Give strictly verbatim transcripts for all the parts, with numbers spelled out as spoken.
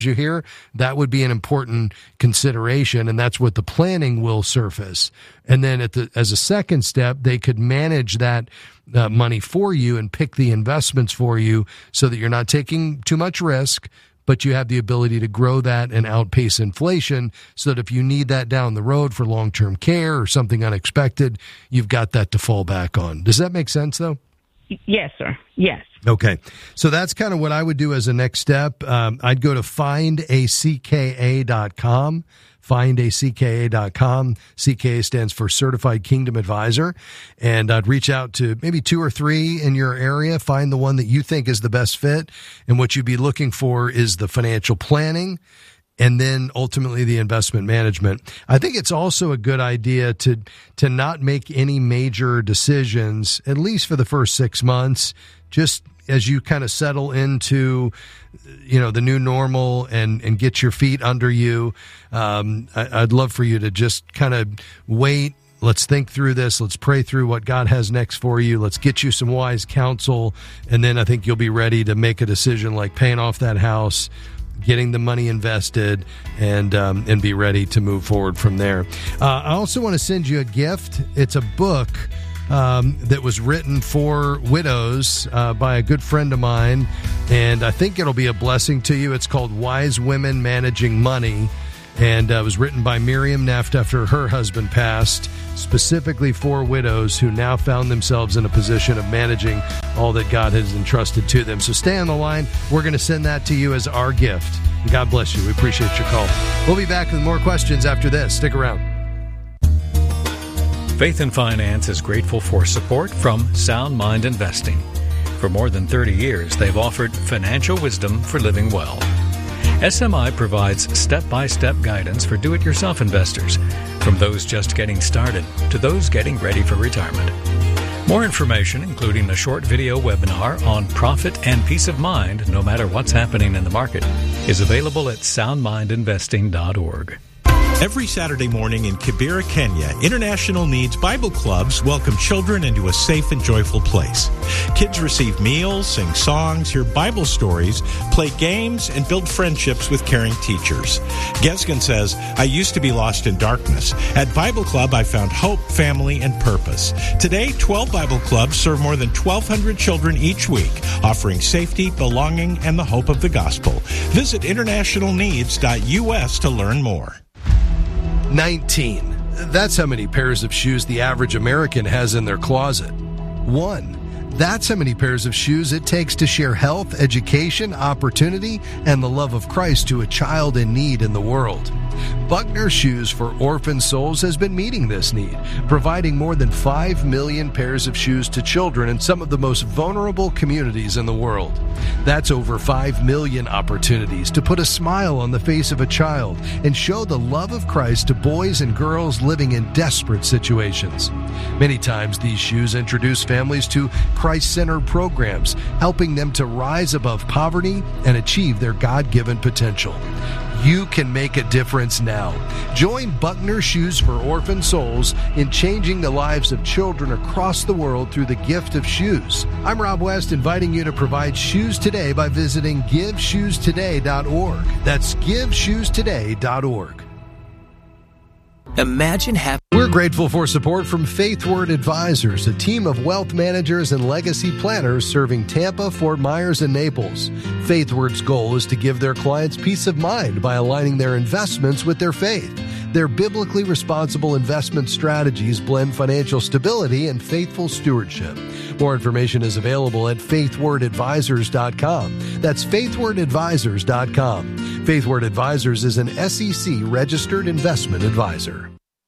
you hear, that would be an important consideration, and that's what the planning will surface. And then at the, as a second step, they could manage that uh, money for you and pick the investments for you so that you're not taking too much risk, but you have the ability to grow that and outpace inflation so that if you need that down the road for long-term care or something unexpected, you've got that to fall back on. Does that make sense, though? Yes, sir. Yes. Okay. So that's kind of what I would do as a next step. Um, I'd go to find a c k a dot com. find a c k a dot com. C K A stands for Certified Kingdom Advisor. And I'd reach out to maybe two or three in your area, find the one that you think is the best fit. And what you'd be looking for is the financial planning and then ultimately the investment management. I think it's also a good idea to to not make any major decisions, at least for the first six months, just as you kind of settle into, you know, the new normal and, and get your feet under you. Um, I, I'd love for you to just kind of wait. Let's think through this. Let's pray through what God has next for you. Let's get you some wise counsel. And then I think you'll be ready to make a decision like paying off that house, getting the money invested, and um, and be ready to move forward from there. Uh, I also want to send you a gift. It's a book um, that was written for widows uh, by a good friend of mine, and I think it'll be a blessing to you. It's called Wise Women Managing Money, and uh, it was written by Miriam Neff after her husband passed, specifically for widows who now found themselves in a position of managing all that God has entrusted to them. So stay on the line. We're going to send that to you as our gift. God bless you. We appreciate your call. We'll be back with more questions after this. Stick around. Faith and Finance is grateful for support from Sound Mind Investing. For more than thirty years, they've offered financial wisdom for living well. S M I provides step-by-step guidance for do-it-yourself investors, from those just getting started to those getting ready for retirement. More information, including a short video webinar on profit and peace of mind, no matter what's happening in the market, is available at sound mind investing dot org. Every Saturday morning in Kibera, Kenya, International Needs Bible Clubs welcome children into a safe and joyful place. Kids receive meals, sing songs, hear Bible stories, play games, and build friendships with caring teachers. Gesgen says, I used to be lost in darkness. At Bible Club, I found hope, family, and purpose. Today, twelve Bible Clubs serve more than twelve hundred children each week, offering safety, belonging, and the hope of the gospel. Visit international needs dot u s to learn more. nineteen. That's how many pairs of shoes the average American has in their closet. One. That's how many pairs of shoes it takes to share health, education, opportunity, and the love of Christ to a child in need in the world. Buckner Shoes for Orphan Souls has been meeting this need, providing more than five million pairs of shoes to children in some of the most vulnerable communities in the world. That's over five million opportunities to put a smile on the face of a child and show the love of Christ to boys and girls living in desperate situations. Many times these shoes introduce families to Christ-centered programs, helping them to rise above poverty and achieve their God-given potential. You can make a difference now. Join Buckner Shoes for Orphan Souls in changing the lives of children across the world through the gift of shoes. I'm Rob West, inviting you to provide shoes today by visiting give shoes today dot org. That's give shoes today dot org. Imagine having... We're grateful for support from Faithward Advisors, a team of wealth managers and legacy planners serving Tampa, Fort Myers, and Naples. Faithward's goal is to give their clients peace of mind by aligning their investments with their faith. Their biblically responsible investment strategies blend financial stability and faithful stewardship. More information is available at faithward advisors dot com. That's faithward advisors dot com. Faithward Advisors is an S E C registered investment advisor.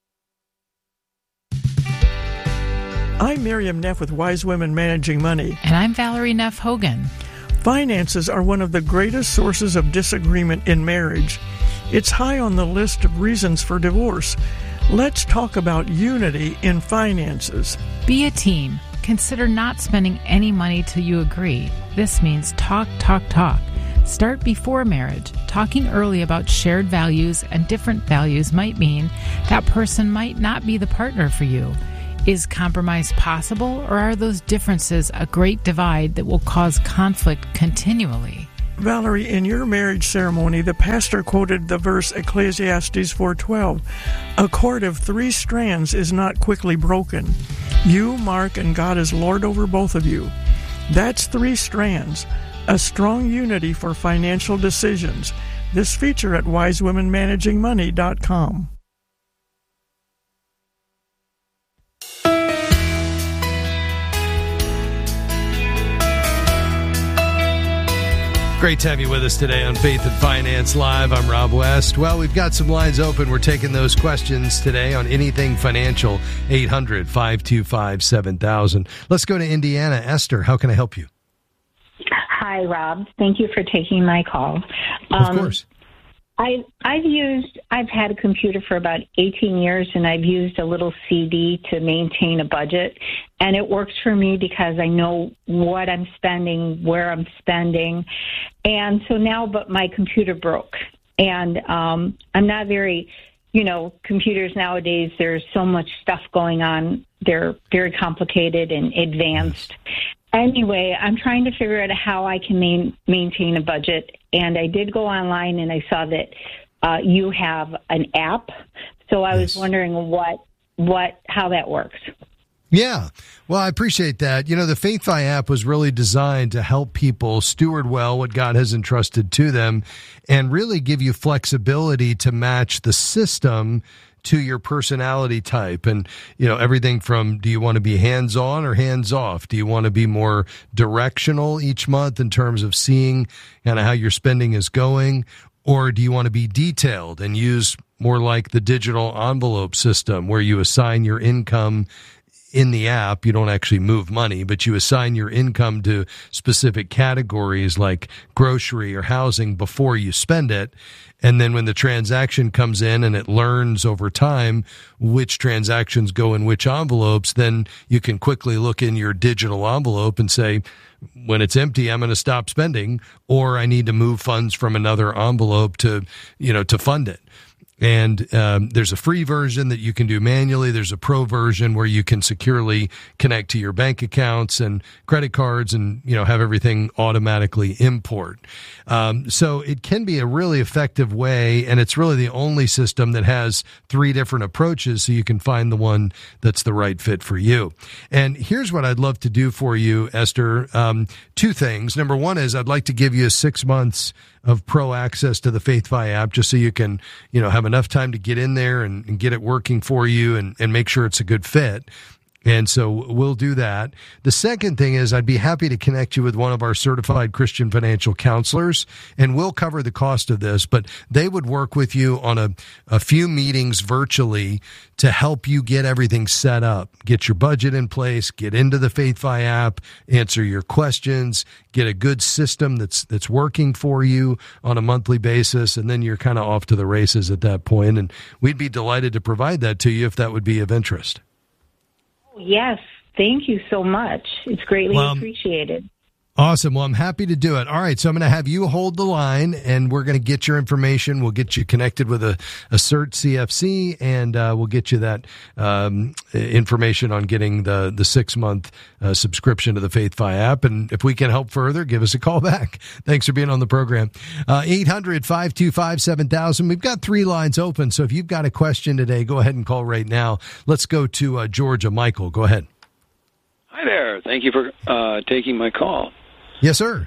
I'm Miriam Neff with Wise Women Managing Money. And I'm Valerie Neff Hogan. Finances are one of the greatest sources of disagreement in marriage. It's high on the list of reasons for divorce. Let's talk about unity in finances. Be a team. Consider not spending any money till you agree. This means talk, talk, talk. Start before marriage. Talking early about shared values and different values might mean that person might not be the partner for you. Is compromise possible, or are those differences a great divide that will cause conflict continually? Valerie, in your marriage ceremony, the pastor quoted the verse Ecclesiastes four twelve. A cord of three strands is not quickly broken. You, Mark, and God is Lord over both of you. That's three strands, a strong unity for financial decisions. This feature at wise women managing money dot com. Great to have you with us today on Faith and Finance Live. I'm Rob West. Well, we've got some lines open. We're taking those questions today on anything financial, eight hundred, five two five, seven thousand. Let's go to Indiana. Esther, how can I help you? Hi, Rob. Thank you for taking my call. Of um, course. I, I've used, I've had a computer for about eighteen years, and I've used a little C D to maintain a budget. And it works for me because I know what I'm spending, where I'm spending. And so now, but my computer broke. And um, I'm not very, you know, computers nowadays, there's so much stuff going on. They're very complicated and advanced. Anyway, I'm trying to figure out how I can main, maintain a budget. And I did go online and I saw that uh, you have an app. So I was wondering what, what, how that works. Yeah. Well, I appreciate that. You know, the FaithFi app was really designed to help people steward well what God has entrusted to them and really give you flexibility to match the system to your personality type. And, you know, everything from, do you want to be hands-on or hands-off? Do you want to be more directional each month in terms of seeing kind of how your spending is going? Or do you want to be detailed and use more like the digital envelope system where you assign your income in the app? You don't actually move money, but you assign your income to specific categories like grocery or housing before you spend it. And then when the transaction comes in and it learns over time which transactions go in which envelopes, then you can quickly look in your digital envelope and say, when it's empty, I'm going to stop spending, or I need to move funds from another envelope to, you know, to fund it. And um, there's a free version that you can do manually. There's a pro version where you can securely connect to your bank accounts and credit cards and, you know, have everything automatically import. Um, so it can be a really effective way, and it's really the only system that has three different approaches, so you can find the one that's the right fit for you. And here's what I'd love to do for you, Esther. Um, two things. Number one is I'd like to give you six months of pro access to the FaithFi app, just so you can, you know, have enough time to get in there and, and get it working for you and, and make sure it's a good fit. And so we'll do that. The second thing is I'd be happy to connect you with one of our certified Christian financial counselors, and we'll cover the cost of this, but they would work with you on a, a few meetings virtually to help you get everything set up, get your budget in place, get into the FaithFi app, answer your questions, get a good system that's that's working for you on a monthly basis, and then you're kind of off to the races at that point. And we'd be delighted to provide that to you if that would be of interest. Yes, thank you so much. It's greatly well, appreciated. Awesome. Well, I'm happy to do it. All right, so I'm going to have you hold the line, and we're going to get your information. We'll get you connected with a, a CERT C F C, and uh, we'll get you that um, information on getting the, the six-month uh, subscription to the FaithFi app. And if we can help further, give us a call back. Thanks for being on the program. Uh, eight hundred, five two five, seven thousand. We've got three lines open, so if you've got a question today, go ahead and call right now. Let's go to uh, Georgia. Michael, go ahead. Hi there. Thank you for uh, taking my call. Yes, sir.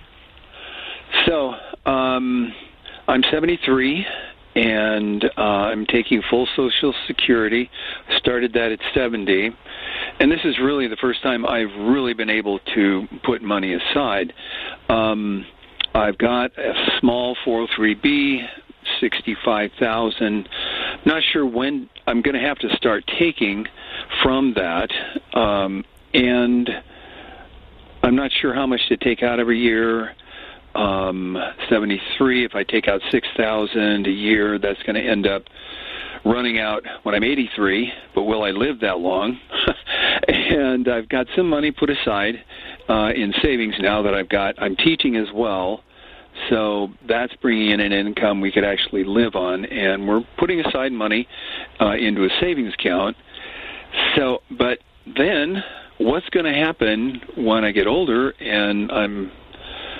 So, um, I'm seventy-three, and uh, I'm taking full Social Security. Started that at seventy, and this is really the first time I've really been able to put money aside. Um, I've got a small four oh three B, sixty-five thousand. Not sure when I'm going to have to start taking from that, um, and I'm not sure how much to take out every year. Um, seventy-three, if I take out six thousand a year, that's going to end up running out when I'm eighty-three, but will I live that long? And I've got some money put aside uh, in savings now that I've got. I'm teaching as well, so that's bringing in an income we could actually live on, and we're putting aside money uh, into a savings account. So, but then what's going to happen when I get older and I'm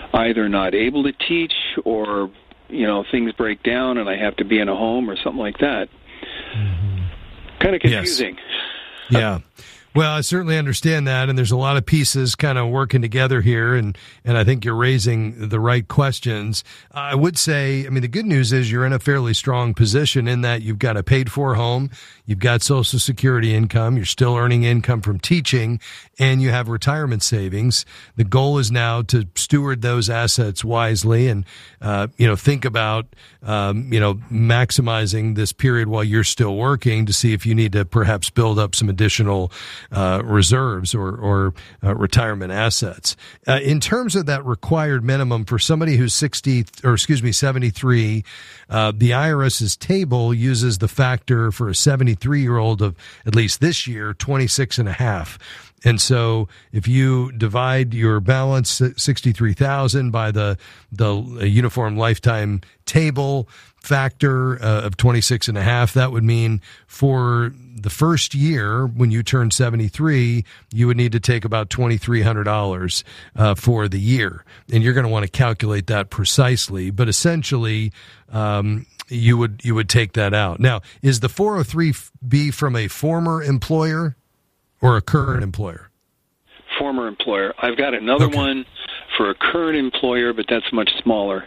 either not able to teach or, you know, things break down and I have to be in a home or something like that. Mm-hmm. Kind of confusing. Yes. Yeah. Well, I certainly understand that, and there's a lot of pieces kind of working together here, and, and I think you're raising the right questions. I would say, I mean, the good news is you're in a fairly strong position in that you've got a paid-for home, you've got Social Security income, you're still earning income from teaching, and you have retirement savings. The goal is now to steward those assets wisely and, uh, you know, think about, um, you know, maximizing this period while you're still working to see if you need to perhaps build up some additional Uh, reserves or, or uh, retirement assets. Uh, in terms of that required minimum for somebody who's sixty or excuse me seventy-three, uh, the IRS's table uses the factor for a seventy-three year old of at least this year twenty-six and a half. And so if you divide your balance sixty-three thousand by the the Uniform Lifetime Table factor uh, of twenty-six and a half, that would mean for the first year when you turn seventy-three, you would need to take about twenty-three hundred dollars uh, for the year. And you're going to want to calculate that precisely, but essentially um, you would you would take that out. Now, is the four oh three B from a former employer or a current employer? Former employer. I've got another okay. one for a current employer, but that's much smaller.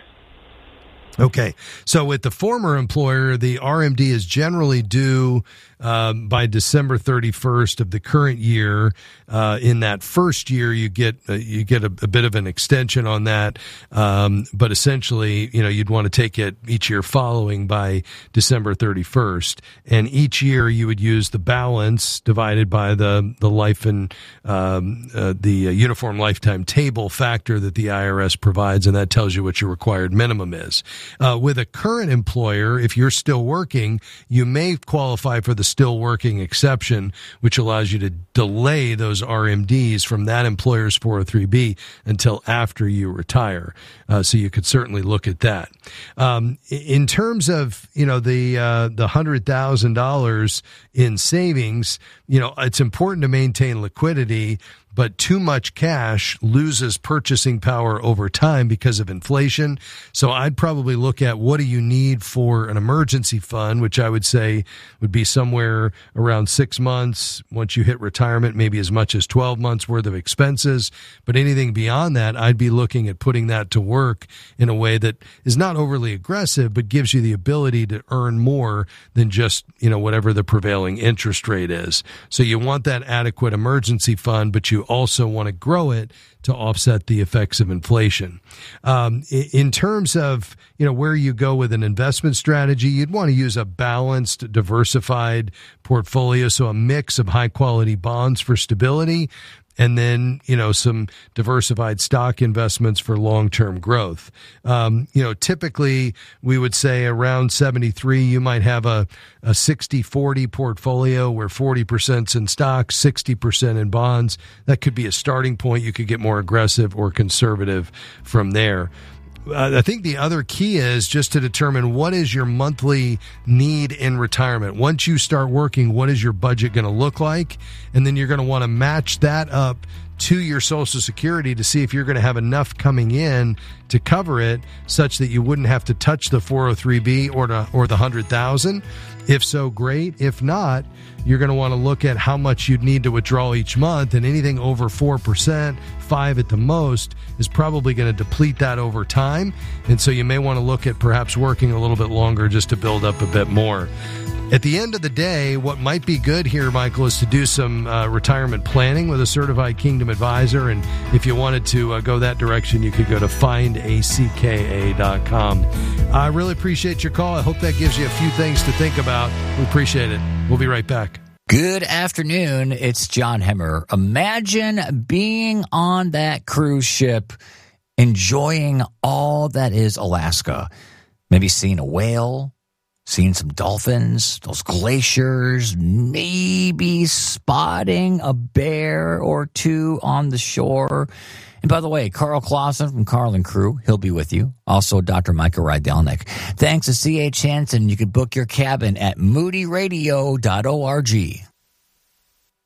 Okay. So with the former employer, the R M D is generally due um, by December thirty-first of the current year. Uh, in that first year, you get uh, you get a, a bit of an extension on that, um, but essentially, you know, you'd want to take it each year following by December thirty-first, and each year you would use the balance divided by the the life and um, uh, the uh, Uniform Lifetime Table factor that the I R S provides, and that tells you what your required minimum is. Uh, with a current employer, if you're still working, you may qualify for the still working exception, which allows you to delay those R M Ds from that employer's four oh three B until after you retire. Uh, so you could certainly look at that. Um, in terms of, you know, the uh, the one hundred thousand dollars in savings, you know, it's important to maintain liquidity, but too much cash loses purchasing power over time because of inflation. So I'd probably look at what do you need for an emergency fund, which I would say would be somewhere around six months. Once you hit retirement, maybe as much as twelve months worth of expenses. But anything beyond that, I'd be looking at putting that to work in a way that is not overly aggressive, but gives you the ability to earn more than just, you know, whatever the prevailing interest rate is. So you want that adequate emergency fund, but you also want to grow it to offset the effects of inflation. Um, in terms of, you know, where you go with an investment strategy, you'd want to use a balanced, diversified portfolio, so a mix of high quality bonds for stability, and then, you know, some diversified stock investments for long-term growth. Um, you know, typically we would say around seventy-three, you might have a, a sixty forty portfolio where forty percent's in stocks, sixty percent in bonds. That could be a starting point. You could get more aggressive or conservative from there. Uh, I think the other key is just to determine what is your monthly need in retirement. Once you start working, what is your budget going to look like? And then you're going to want to match that up to your Social Security to see if you're going to have enough coming in to cover it such that you wouldn't have to touch the four oh three B or the, or the one hundred thousand. If so, great. If not, you're going to want to look at how much you'd need to withdraw each month, and anything over four percent, five at the most, is probably going to deplete that over time. And so you may want to look at perhaps working a little bit longer just to build up a bit more. At the end of the day, what might be good here, Michael, is to do some uh, retirement planning with a certified Kingdom advisor. And if you wanted to uh, go that direction, you could go to find a c k a dot com. I really appreciate your call. I hope that gives you a few things to think about. We appreciate it. We'll be right back. Good afternoon. It's John Hemmer. Imagine being on that cruise ship, enjoying all that is Alaska. Maybe seeing a whale, seeing some dolphins, those glaciers, maybe spotting a bear or two on the shore. And by the way, Carl Clausen from Carl and Crew, he'll be with you. Also, Doctor Micah Rydelnik. Thanks to C H Hansen. You can book your cabin at moody radio dot org.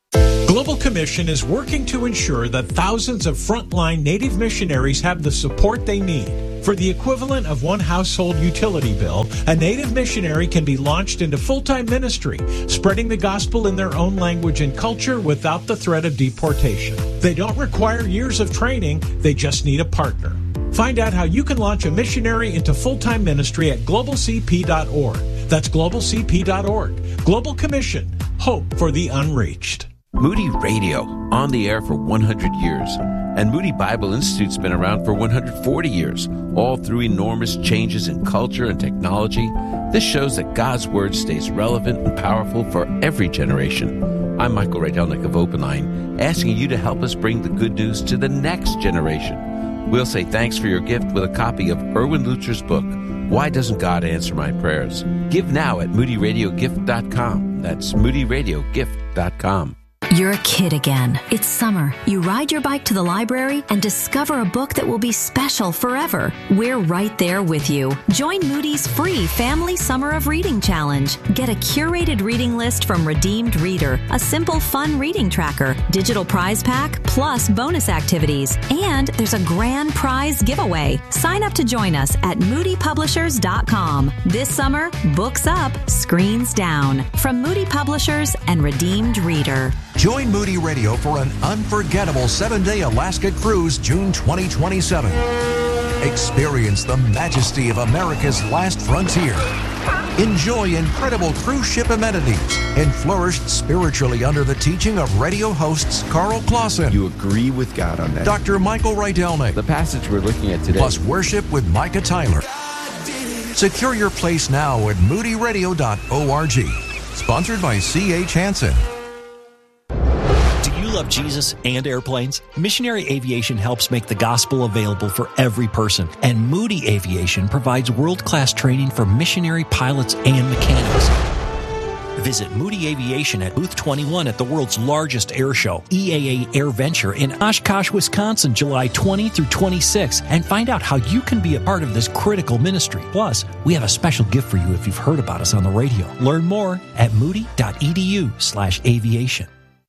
Global Commission is working to ensure that thousands of frontline Native missionaries have the support they need. For the equivalent of one household utility bill, a Native missionary can be launched into full-time ministry, spreading the gospel in their own language and culture without the threat of deportation. They don't require years of training, they just need a partner. Find out how you can launch a missionary into full-time ministry at global c p dot org. That's global c p dot org. Global Commission. Hope for the unreached. Moody Radio, on the air for one hundred years. And Moody Bible Institute's been around for one hundred forty years, all through enormous changes in culture and technology. This shows that God's Word stays relevant and powerful for every generation. I'm Michael Rydelnik of Openline, asking you to help us bring the good news to the next generation. We'll say thanks for your gift with a copy of Erwin Lutzer's book, Why Doesn't God Answer My Prayers? Give now at moody radio gift dot com. That's moody radio gift dot com. You're a kid again. It's summer. You ride your bike to the library and discover a book that will be special forever. We're right there with you. Join Moody's free Family Summer of Reading Challenge. Get a curated reading list from Redeemed Reader, a simple, fun reading tracker, digital prize pack, plus bonus activities. And there's a grand prize giveaway. Sign up to join us at moody publishers dot com. This summer, books up, screens down. From Moody Publishers and Redeemed Reader. Join Moody Radio for an unforgettable seven-day Alaska cruise June twenty twenty-seven. Experience the majesty of America's last frontier. Enjoy incredible cruise ship amenities and flourish spiritually under the teaching of radio hosts Carl Clausen. You agree with God on that. Doctor Michael Rydelnik. The passage we're looking at today. Plus worship with Micah Tyler. Secure your place now at moody radio dot org. Sponsored by C H Hansen. Love Jesus and airplanes? Missionary Aviation helps make the gospel available for every person, and Moody Aviation provides world-class training for missionary pilots and mechanics. Visit Moody Aviation at Booth twenty-one at the world's largest air show, E A A Air Venture in Oshkosh, Wisconsin, July twentieth through twenty-sixth, and find out how you can be a part of this critical ministry. Plus, we have a special gift for you if you've heard about us on the radio. Learn more at moody dot e d u slash aviation.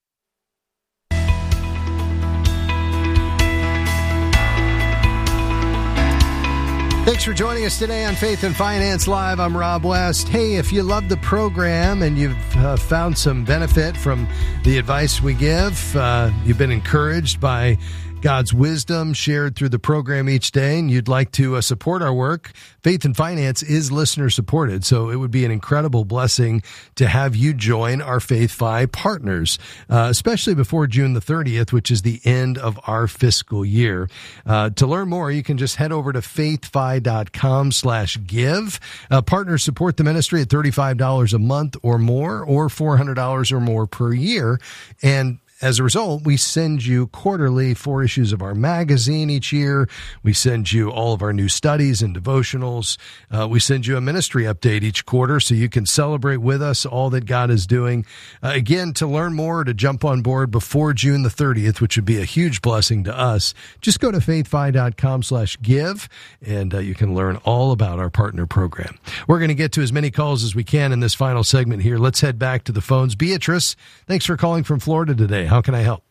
Thanks for joining us today on Faith and Finance Live. I'm Rob West. Hey, if you love the program and you've uh, found some benefit from the advice we give, uh, you've been encouraged by God's wisdom shared through the program each day, and you'd like to uh, support our work, Faith and Finance is listener supported, so it would be an incredible blessing to have you join our FaithFi partners, uh, especially before June the thirtieth, which is the end of our fiscal year. Uh, to learn more, you can just head over to faithfi dot com slash give. Uh, partners support the ministry at thirty-five dollars a month or more, or four hundred dollars or more per year, and as a result, we send you quarterly four issues of our magazine each year. We send you all of our new studies and devotionals. Uh, we send you a ministry update each quarter so you can celebrate with us all that God is doing. Uh, again, to learn more, to jump on board before June the thirtieth, which would be a huge blessing to us, just go to faithfi dot com slash give, and uh, you can learn all about our partner program. We're going to get to as many calls as we can in this final segment here. Let's head back to the phones. Beatrice, thanks for calling from Florida today. How can I help?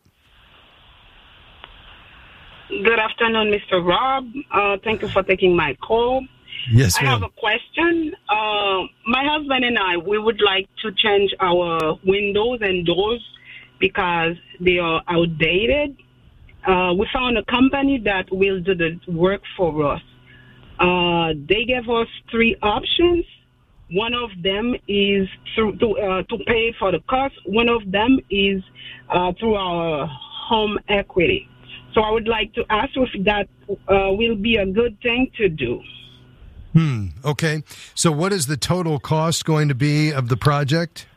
Good afternoon, Mister Rob. Uh, thank you for taking my call. Yes, ma'am. I have a question. Uh, my husband and I, we would like to change our windows and doors because they are outdated. Uh, we found a company that will do the work for us. Uh, they gave us three options. One of them is through to, uh, to pay for the cost. One of them is uh, through our home equity. So I would like to ask if that uh, will be a good thing to do. Hmm. Okay. So what is the total cost going to be of the project?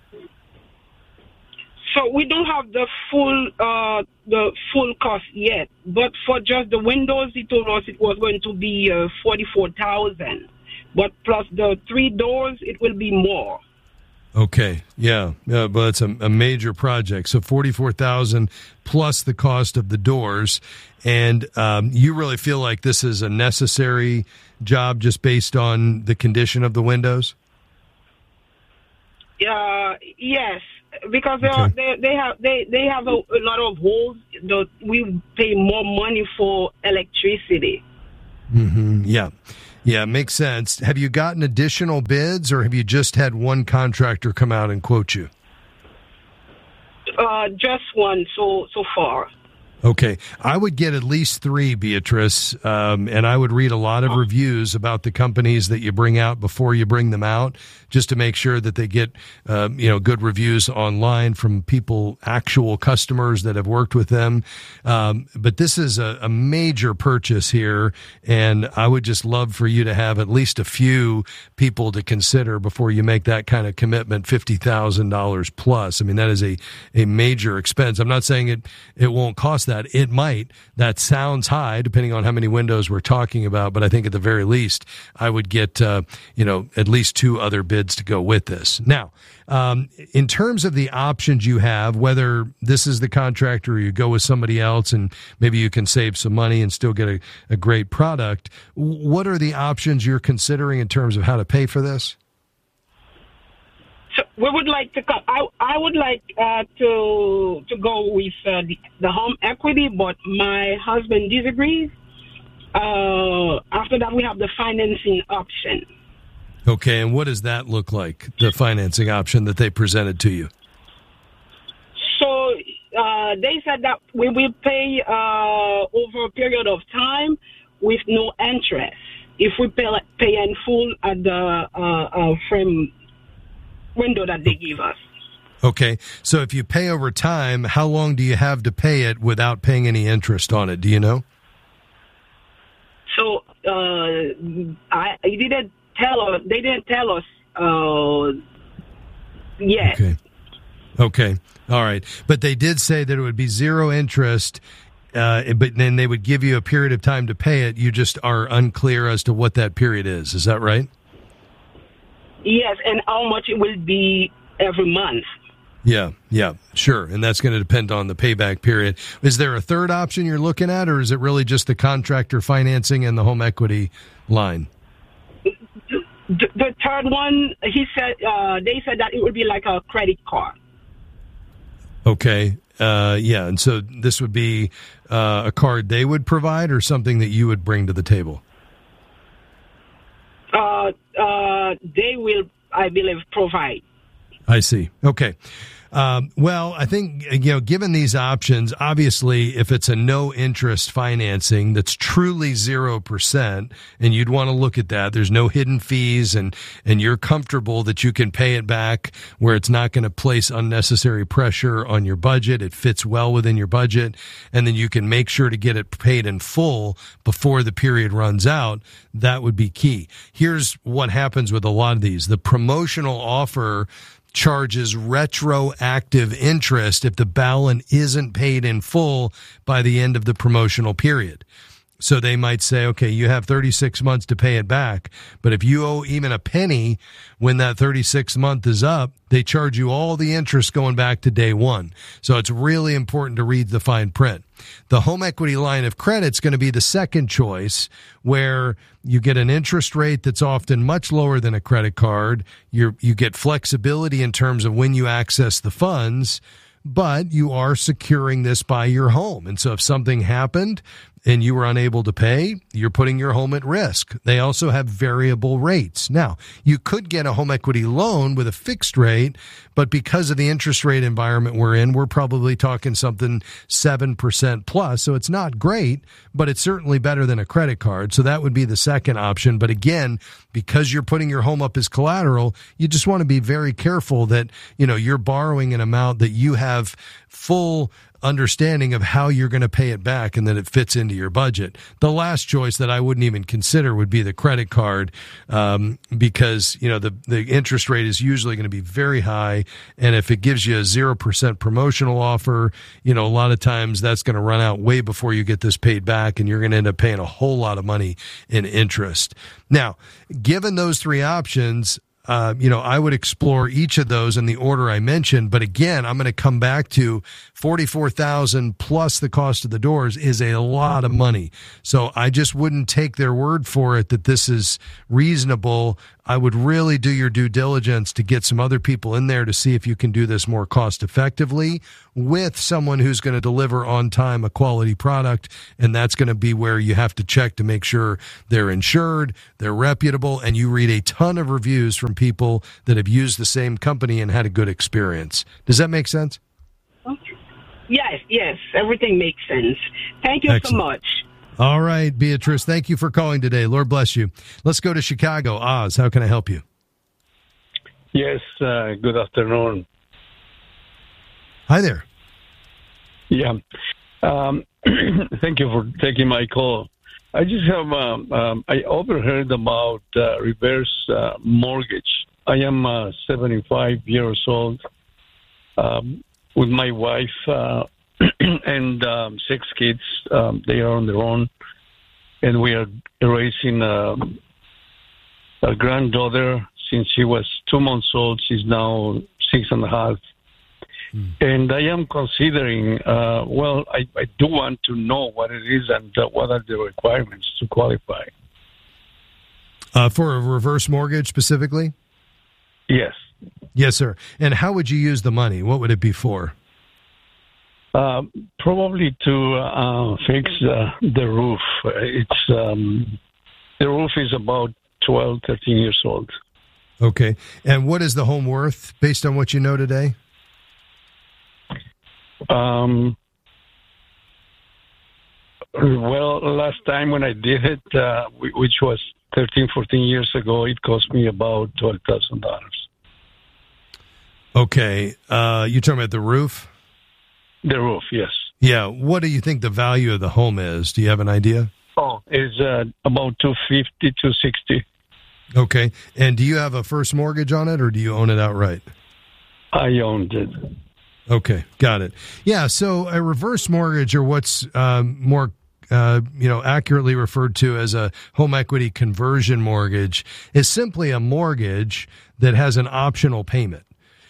So we don't have the full uh, the full cost yet, but for just the windows, he told us it was going to be uh, forty-four thousand dollars. But plus the three doors, it will be more. Okay, yeah, yeah, but it's a, a major project. So forty-four thousand dollars plus the cost of the doors, and um, you really feel like this is a necessary job just based on the condition of the windows? Uh, yes, because they, are, they they have they they have a, a lot of holes. That we pay more money for electricity. Mm-hmm. Yeah, yeah, makes sense. Have you gotten additional bids, or have you just had one contractor come out and quote you? Uh, just one so so far. Okay. I would get at least three, Beatrice, um, and I would read a lot of reviews about the companies that you bring out before you bring them out, just to make sure that they get, uh, you know, good reviews online from people, actual customers that have worked with them. Um, but this is a, a major purchase here, and I would just love for you to have at least a few people to consider before you make that kind of commitment, fifty thousand dollars plus. I mean, that is a, a major expense. I'm not saying it, it won't cost that. It might. That sounds high, depending on how many windows we're talking about. But I think at the very least, I would get, uh, you know, at least two other bids to go with this. Now, um, in terms of the options you have, whether this is the contractor or you go with somebody else and maybe you can save some money and still get a, a great product, what are the options you're considering in terms of how to pay for this? So we would like to come. I I would like uh, to to go with uh, the, the home equity, but my husband disagrees. Uh, after that, we have the financing option. Okay, and what does that look like? The financing option that they presented to you? So uh, they said that we will pay uh, over a period of time with no interest if we pay pay in full at the uh, uh, frame window that they give us. Okay, so if you pay over time, how long do you have to pay it without paying any interest on it? Do you know? So uh, I, I didn't tell us. They didn't tell us uh, yet. Okay. Okay. All right. But they did say that it would be zero interest, uh, but then they would give you a period of time to pay it. You just are unclear as to what that period is. Is that right? Yes, and how much it will be every month. Yeah, yeah, sure. And that's going to depend on the payback period. Is there a third option you're looking at, or is it really just the contractor financing and the home equity line? The, the third one, he said, uh, they said that it would be like a credit card. Okay. Uh, yeah, and so this would be uh, a card they would provide or something that you would bring to the table? Uh, uh, they will, I believe, provide. I see. Okay. Um, well, I think, you know, given these options, obviously, if it's a no interest financing that's truly zero percent, and you'd want to look at that, there's no hidden fees, and, and you're comfortable that you can pay it back where it's not going to place unnecessary pressure on your budget. It fits well within your budget, and then you can make sure to get it paid in full before the period runs out. That would be key. Here's what happens with a lot of these. The promotional offer charges retroactive interest if the balance isn't paid in full by the end of the promotional period. So they might say, okay, you have thirty-six months to pay it back, but if you owe even a penny when that thirty-six month is up, they charge you all the interest going back to day one. So it's really important to read the fine print. The home equity line of credit is going to be the second choice, where you get an interest rate that's often much lower than a credit card. You're, you get flexibility in terms of when you access the funds, but you are securing this by your home. And so if something happened and you were unable to pay, you're putting your home at risk. They also have variable rates. Now, you could get a home equity loan with a fixed rate, but because of the interest rate environment we're in, we're probably talking something seven percent plus. So it's not great, but it's certainly better than a credit card. So that would be the second option. But again, because you're putting your home up as collateral, you just want to be very careful that, you know, you're borrowing an amount that you have full understanding of how you're going to pay it back and that it fits into your budget. The last choice that I wouldn't even consider would be the credit card, um, because, you know, the, the interest rate is usually going to be very high. And if it gives you a zero percent promotional offer, you know, a lot of times that's going to run out way before you get this paid back, and you're going to end up paying a whole lot of money in interest. Now, given those three options, uh, you know, I would explore each of those in the order I mentioned. But again, I'm going to come back to forty-four thousand dollars plus the cost of the doors is a lot of money. So I just wouldn't take their word for it that this is reasonable. I would really do your due diligence to get some other people in there to see if you can do this more cost effectively with someone who's going to deliver on time a quality product. And that's going to be where you have to check to make sure they're insured, they're reputable, and you read a ton of reviews from people that have used the same company and had a good experience. Does that make sense? Yes, yes. Everything makes sense. Thank you Excellent. so much. All right, Beatrice, thank you for calling today. Lord bless you. Let's go to Chicago. Oz, how can I help you? Yes, uh, good afternoon. Hi there. Yeah. Um, thank you for taking my call. I just have, um, um, I overheard about uh, reverse uh, mortgage. I am uh, seventy-five years old um, with my wife uh, and um, six kids. Um, they are on their own. And we are raising um, a granddaughter since she was two months old. She's now six and a half. Mm. And I am considering, uh, well, I, I do want to know what it is and uh, what are the requirements to qualify. Uh, for a reverse mortgage specifically? Yes. Yes, sir. And how would you use the money? What would it be for? Uh, probably to uh, fix uh, the roof. It's um, the roof is about twelve, thirteen years old. Okay. And what is the home worth based on what you know today? Um, well, last time when I did it, uh, which was thirteen, fourteen years ago, it cost me about twelve thousand dollars. Okay. Uh, you talking about the roof? The roof, yes. Yeah. What do you think the value of the home is? Do you have an idea? Oh, it's uh, about two fifty, two sixty. Okay. And do you have a first mortgage on it, or do you own it outright? I owned it. Okay, got it. Yeah, so a reverse mortgage, or what's um, more uh, you know, accurately referred to as a home equity conversion mortgage, is simply a mortgage that has an optional payment.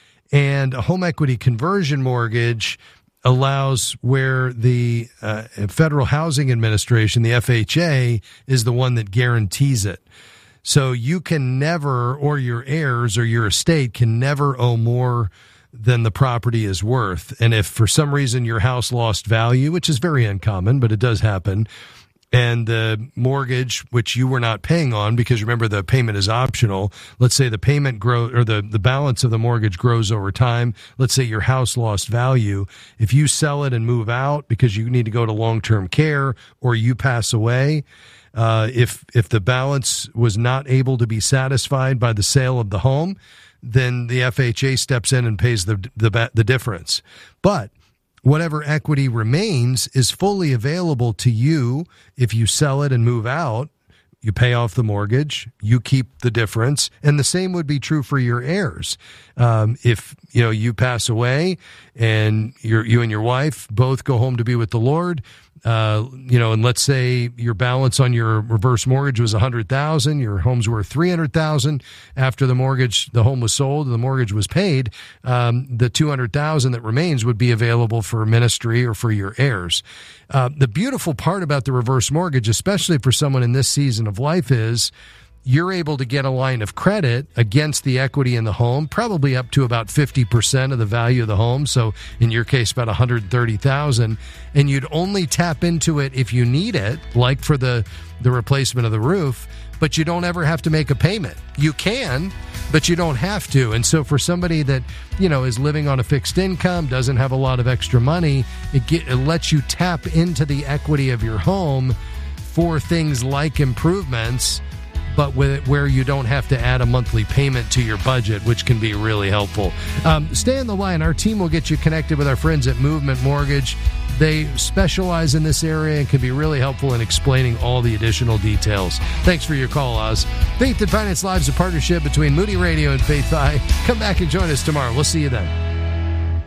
And a home equity conversion mortgage allows where the uh, Federal Housing Administration, the F H A, is the one that guarantees it. So you can never, or your heirs or your estate can never owe more than the property is worth. And if for some reason your house lost value, which is very uncommon, but it does happen, and the mortgage, which you were not paying on, because remember the payment is optional, let's say the payment grow or the, the balance of the mortgage grows over time. Let's say your house lost value. If you sell it and move out because you need to go to long-term care, or you pass away, uh, if if the balance was not able to be satisfied by the sale of the home, then the F H A steps in and pays the the, the difference. But whatever equity remains is fully available to you if you sell it and move out. You pay off the mortgage, you keep the difference, and the same would be true for your heirs. Um, if you know you pass away and your you and your wife both go home to be with the Lord, uh, you know, and let's say your balance on your reverse mortgage was a hundred thousand, your home's worth three hundred thousand. After the mortgage, the home was sold, and the mortgage was paid. Um, the two hundred thousand that remains would be available for ministry or for your heirs. Uh, the beautiful part about the reverse mortgage, especially for someone in this season of life, is you're able to get a line of credit against the equity in the home, probably up to about fifty percent of the value of the home. So in your case, about one hundred thirty thousand dollars. And you'd only tap into it if you need it, like for the, the replacement of the roof, but you don't ever have to make a payment. You can, but you don't have to. And so for somebody that, you know, is living on a fixed income, doesn't have a lot of extra money, it, get, it lets you tap into the equity of your home for things like improvements, but with it, where you don't have to add a monthly payment to your budget, which can be really helpful. Um, stay on the line. Our team will get you connected with our friends at Movement Mortgage. They specialize in this area and can be really helpful in explaining all the additional details. Thanks for your call, Oz. Faith and Finance Live is a partnership between Moody Radio and Faith Eye. Come back and join us tomorrow. We'll see you then.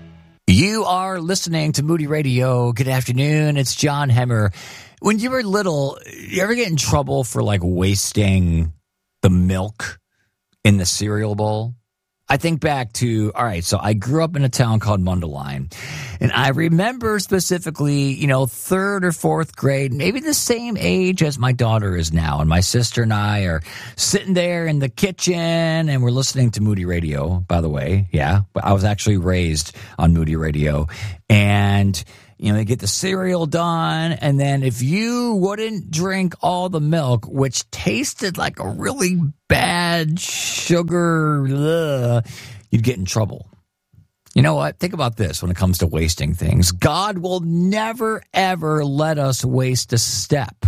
You are listening to Moody Radio. Good afternoon. It's John Hemmer. When you were little, you ever get in trouble for like wasting the milk? in the cereal bowl. I think back to, all right, so I grew up in a town called Mundelein, and I remember specifically, you know, third or fourth grade, maybe the same age as my daughter is now, and my sister and I are sitting there in the kitchen, and we're listening to Moody Radio, by the way. Yeah, but I was actually raised on Moody Radio, and you know, they get the cereal done, and then if you wouldn't drink all the milk, which tasted like a really bad sugar, ugh, you'd get in trouble. You know what? Think about this when it comes to wasting things. God will never, ever let us waste a step.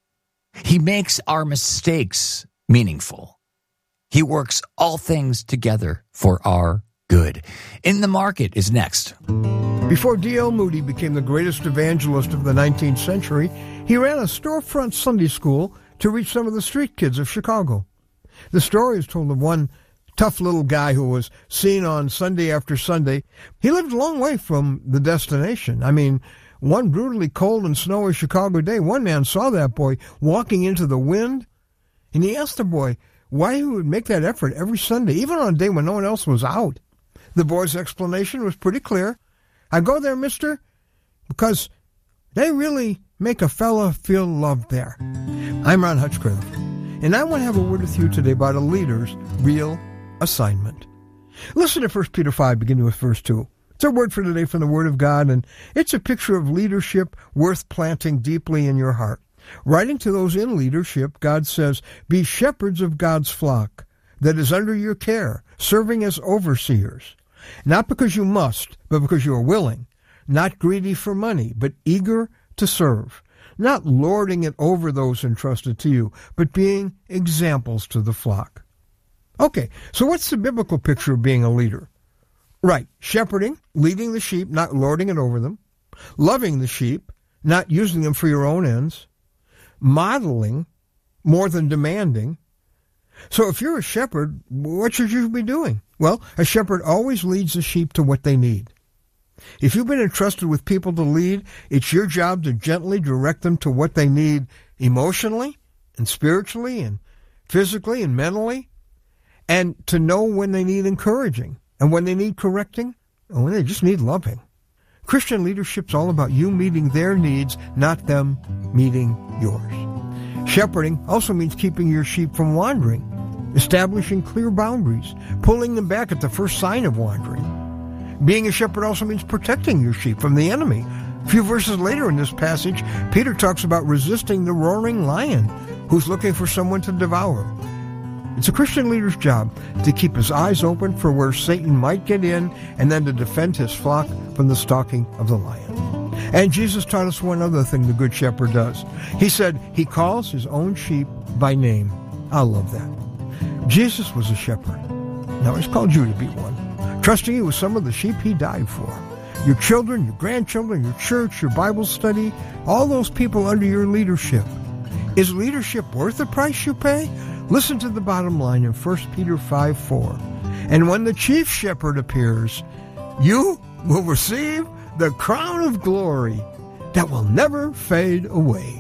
He makes our mistakes meaningful. He works all things together for our good. In the Market is next. Before D L Moody became the greatest evangelist of the nineteenth century, he ran a storefront Sunday school to reach some of the street kids of Chicago. The story is told of one tough little guy who was seen on Sunday after Sunday. He lived a long way from the destination. I mean, one brutally cold and snowy Chicago day, one man saw that boy walking into the wind, and he asked the boy why he would make that effort every Sunday, even on a day when no one else was out. The boy's explanation was pretty clear. I go there, mister, because they really make a fella feel loved there. I'm Ron Hutchcraft, and I want to have a word with you today about a leader's real assignment. Listen to First Peter five, beginning with verse two. It's a word for today from the Word of God, and it's a picture of leadership worth planting deeply in your heart. Writing to those in leadership, God says, be shepherds of God's flock that is under your care, serving as overseers. Not because you must, but because you are willing, not greedy for money, but eager to serve, not lording it over those entrusted to you, but being examples to the flock. Okay, so what's the biblical picture of being a leader? Right, shepherding, leading the sheep, not lording it over them, loving the sheep, not using them for your own ends, modeling more than demanding. So if you're a shepherd, what should you be doing? Well, a shepherd always leads the sheep to what they need. If you've been entrusted with people to lead, it's your job to gently direct them to what they need emotionally and spiritually and physically and mentally, and to know when they need encouraging and when they need correcting and when they just need loving. Christian leadership's all about you meeting their needs, not them meeting yours. Shepherding also means keeping your sheep from wandering, establishing clear boundaries, pulling them back at the first sign of wandering. Being a shepherd also means protecting your sheep from the enemy. A few verses later in this passage, Peter talks about resisting the roaring lion who's looking for someone to devour. It's a Christian leader's job to keep his eyes open for where Satan might get in and then to defend his flock from the stalking of the lion. And Jesus taught us one other thing the Good Shepherd does. He said he calls his own sheep by name. I love that. Jesus was a shepherd. Now he's called you to be one, trusting you with some of the sheep he died for. Your children, your grandchildren, your church, your Bible study, all those people under your leadership. Is leadership worth the price you pay? Listen to the bottom line in First Peter five four. And when the chief shepherd appears, you will receive the crown of glory that will never fade away.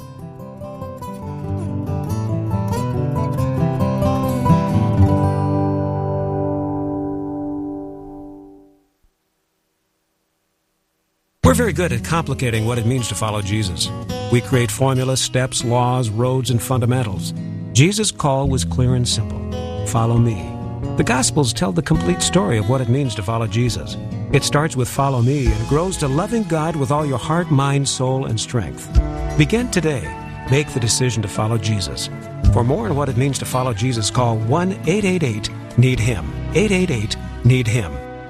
We're very good at complicating what it means to follow Jesus. We create formulas, steps, laws, roads, and fundamentals. Jesus' call was clear and simple. Follow me. The Gospels tell the complete story of what it means to follow Jesus. It starts with follow me and grows to loving God with all your heart, mind, soul, and strength. Begin today. Make the decision to follow Jesus. For more on what it means to follow Jesus, call one eight eight eight need him. eight eight eight need him.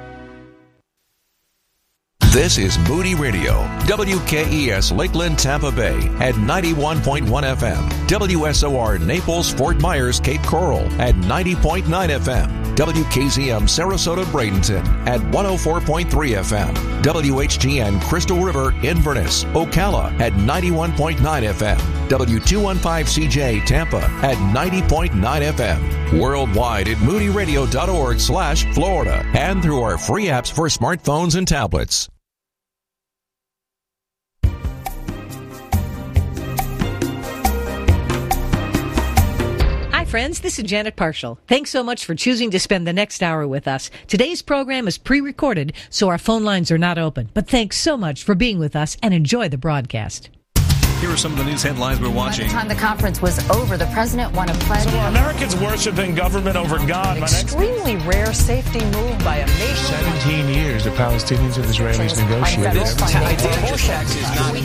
This is Moody Radio, W K E S Lakeland, Tampa Bay at ninety-one point one F M, W S O R Naples, Fort Myers, Cape Coral at ninety point nine F M, W K Z M Sarasota, Bradenton at one oh four point three F M, W H G N Crystal River, Inverness, Ocala at ninety-one point nine F M, W two fifteen C J Tampa at ninety point nine F M, worldwide at moody radio dot org slash Florida, and through our free apps for smartphones and tablets. friends, this is Janet Parshall. Thanks so much for choosing to spend the next hour with us. Today's program is pre-recorded, so our phone lines are not open. But thanks so much for being with us and enjoy the broadcast. Here are some of the news headlines we're watching. By the time the conference was over, the president won a pledge. So are Americans worshiping government over God? An extremely rare safety move by a nation. Seventeen years the Palestinians and Israelis negotiated. This tax is not.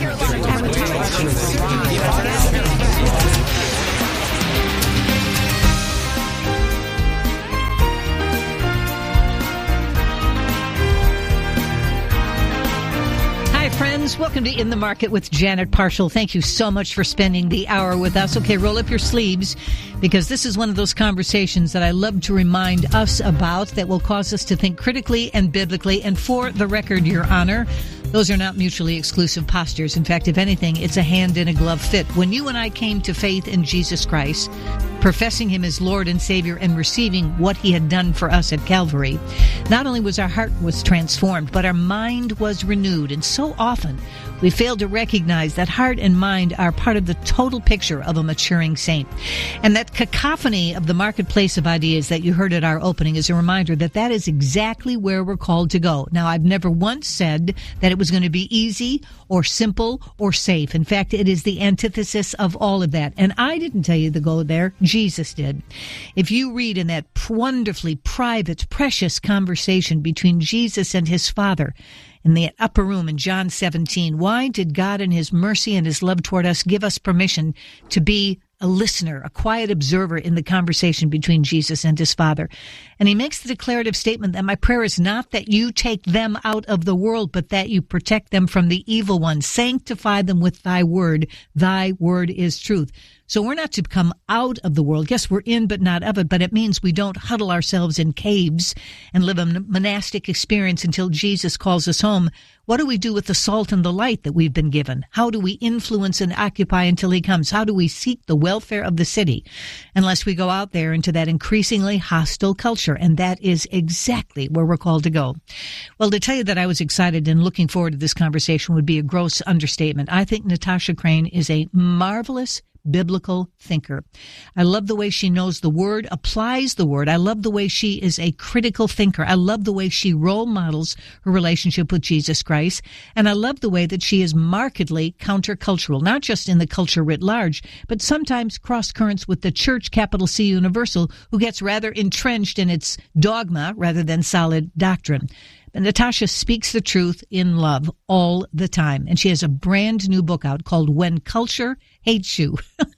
Hi, friends. Welcome to In the Market with Janet Parshall. Thank you so much for spending the hour with us. Okay, roll up your sleeves, because this is one of those conversations that I love to remind us about that will cause us to think critically and biblically. And for the record, Your Honor, those are not mutually exclusive postures. In fact, if anything, it's a hand-in-a-glove fit. When you and I came to faith in Jesus Christ, professing him as Lord and Savior and receiving what he had done for us at Calvary, not only was our heart was transformed, but our mind was renewed. And so often we fail to recognize that heart and mind are part of the total picture of a maturing saint. And that cacophony of the marketplace of ideas that you heard at our opening is a reminder that that is exactly where we're called to go. Now, I've never once said that it was going to be easy or simple or safe. In fact, it is the antithesis of all of that. And I didn't tell you to go there. Jesus did. If you read in that wonderfully private, precious conversation between Jesus and his Father in the upper room in John seventeen, why did God in his mercy and his love toward us give us permission to be a listener, a quiet observer in the conversation between Jesus and his Father? And he makes the declarative statement that my prayer is not that you take them out of the world, but that you protect them from the evil one. Sanctify them with thy word. Thy word is truth. So we're not to come out of the world. Yes, we're in, but not of it. But it means we don't huddle ourselves in caves and live a monastic experience until Jesus calls us home. What do we do with the salt and the light that we've been given? How do we influence and occupy until he comes? How do we seek the welfare of the city? Unless we go out there into that increasingly hostile culture. And that is exactly where we're called to go. Well, to tell you that I was excited and looking forward to this conversation would be a gross understatement. I think Natasha Crain is a marvelous biblical thinker. I love the way she knows the word, applies the word. I love the way she is a critical thinker. I love the way she role models her relationship with Jesus Christ. And I love the way that she is markedly countercultural, not just in the culture writ large, but sometimes cross currents with the church, capital C Universal, who gets rather entrenched in its dogma rather than solid doctrine. But Natasha speaks the truth in love all the time. And she has a brand new book out called When Culture Hates You.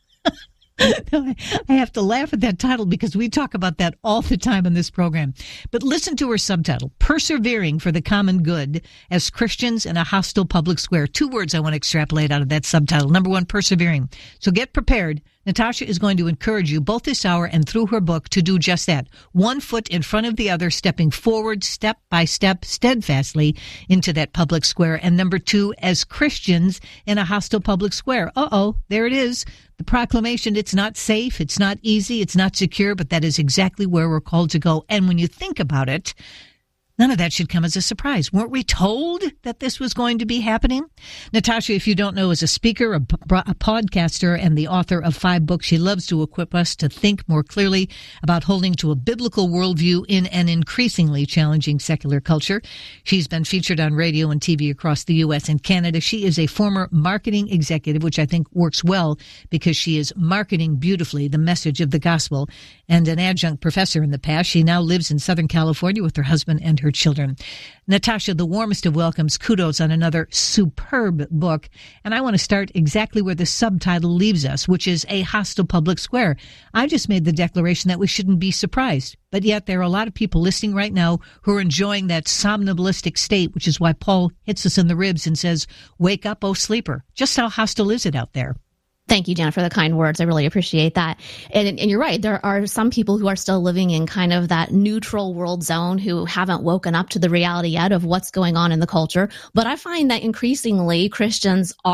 I have to laugh at that title because we talk about that all the time in this program. But listen to her subtitle, Persevering for the Common Good as Christians in a Hostile Public Square. Two words I want to extrapolate out of that subtitle. Number one, persevering. So get prepared. Natasha is going to encourage you both this hour and through her book to do just that. One foot in front of the other, stepping forward step by step, steadfastly into that public square. And number two, as Christians in a hostile public square. Uh-oh, there it is. The proclamation, it's not safe, it's not easy, it's not secure, but that is exactly where we're called to go. And when you think about it, none of that should come as a surprise. Weren't we told that this was going to be happening? Natasha, if you don't know, is a speaker, a, a podcaster, and the author of five books. She loves to equip us to think more clearly about holding to a biblical worldview in an increasingly challenging secular culture. She's been featured on radio and T V across the U S and Canada. She is a former marketing executive, which I think works well because she is marketing beautifully the message of the gospel, and an adjunct professor in the past. She now lives in Southern California with her husband and her children. Natasha, the warmest of welcomes. Kudos on another superb book. And I want to start exactly where the subtitle leaves us, which is a hostile public square. I just made the declaration that we shouldn't be surprised. But yet there are a lot of people listening right now who are enjoying that somnambulistic state, which is why Paul hits us in the ribs and says, wake up, O sleeper. Just how hostile is it out there? Thank you, Janet, for the kind words. I really appreciate that. And, and you're right. There are some people who are still living in kind of that neutral world zone who haven't woken up to the reality yet of what's going on in the culture. But I find that increasingly Christians are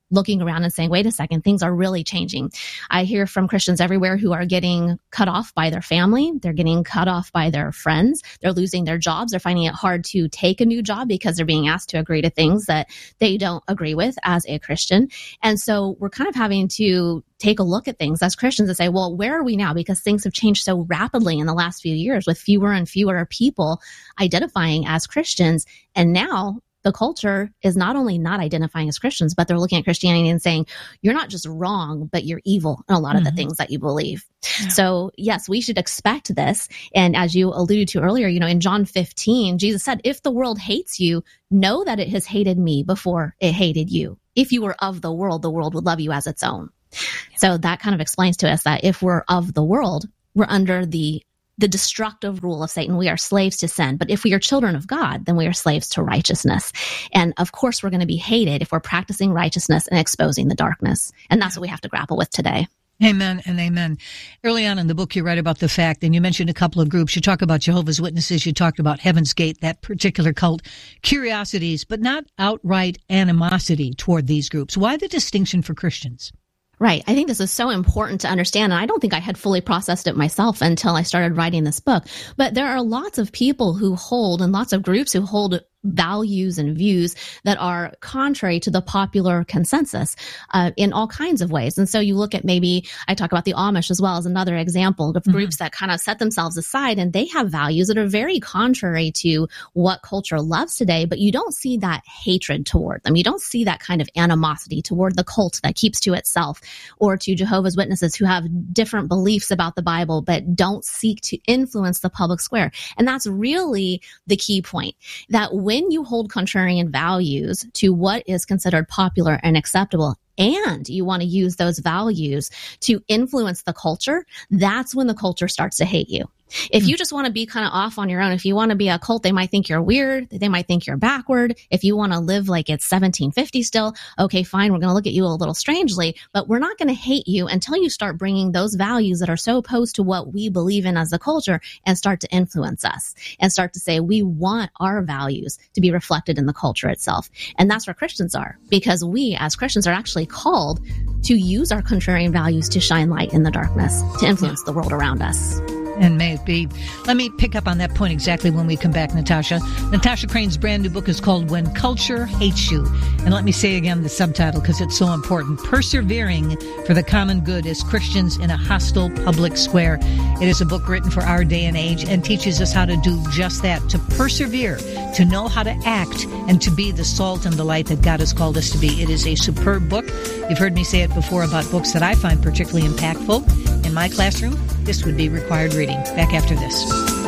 looking around and saying, wait a second, things are really changing. I hear from Christians everywhere who are getting cut off by their family. They're getting cut off by their friends. They're losing their jobs. They're finding it hard to take a new job because they're being asked to agree to things that they don't agree with as a Christian. And so we're kind of having to take a look at things as Christians and say, well, where are we now? Because things have changed so rapidly in the last few years with fewer and fewer people identifying as Christians. And now the culture is not only not identifying as Christians, but they're looking at Christianity and saying, you're not just wrong, but you're evil in a lot mm-hmm. of the things that you believe. Yeah. So yes, we should expect this. And as you alluded to earlier, you know, in John fifteen, Jesus said, if the world hates you, know that it has hated me before it hated you. If you were of the world, the world would love you as its own. Yeah. So that kind of explains to us that if we're of the world, we're under the the destructive rule of Satan. We are slaves to sin. But if we are children of God, then we are slaves to righteousness. And of course, we're going to be hated if we're practicing righteousness and exposing the darkness. And that's what we have to grapple with today. Amen and amen. Early on in the book, you write about the fact, and you mentioned a couple of groups. You talk about Jehovah's Witnesses. You talked about Heaven's Gate, that particular cult. Curiosities, but not outright animosity toward these groups. Why the distinction for Christians? Right. I think this is so important to understand. And I don't think I had fully processed it myself until I started writing this book. But there are lots of people who hold and lots of groups who hold values and views that are contrary to the popular consensus uh, in all kinds of ways. And so you look at maybe, I talk about the Amish as well as another example of mm-hmm. groups that kind of set themselves aside and they have values that are very contrary to what culture loves today, but you don't see that hatred toward them. You don't see that kind of animosity toward the cult that keeps to itself or to Jehovah's Witnesses who have different beliefs about the Bible, but don't seek to influence the public square. And that's really the key point, that when you hold contrarian values to what is considered popular and acceptable, and you want to use those values to influence the culture, that's when the culture starts to hate you. If you just want to be kind of off on your own, if you want to be a cult, they might think you're weird. They might think you're backward. If you want to live like it's seventeen fifty still, okay, fine. We're going to look at you a little strangely, but we're not going to hate you until you start bringing those values that are so opposed to what we believe in as a culture and start to influence us and start to say, we want our values to be reflected in the culture itself. And that's where Christians are, because we as Christians are actually called to use our contrarian values to shine light in the darkness, to influence the world around us. And may it be. Let me pick up on that point exactly when we come back, Natasha. Natasha Crane's brand new book is called When Culture Hates You. And let me say again the subtitle because it's so important. Persevering for the Common Good as Christians in a Hostile Public Square. It is a book written for our day and age and teaches us how to do just that, to persevere, to know how to act, and to be the salt and the light that God has called us to be. It is a superb book. You've heard me say it before about books that I find particularly impactful. In my classroom, this would be required reading. Back after this.